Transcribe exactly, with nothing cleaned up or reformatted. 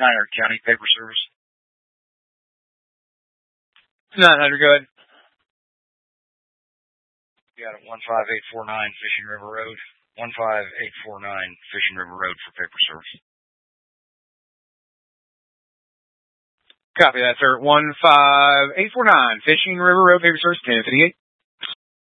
nine hundred County Paper Service. nine hundred, go ahead. Got it, one five eight four nine Fishing River Road. one five eight four nine Fishing River Road for paper service. Copy that, sir. one five eight four nine Fishing River Road, paper service, ten fifty-eight.